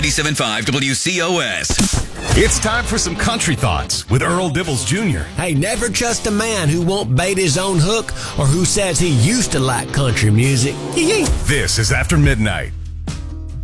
97.5 WCOS. It's time for some country thoughts with Earl Dibbles Jr. Hey, never trust a man who won't bait his own hook or who says he used to like country music. This is After Midnight.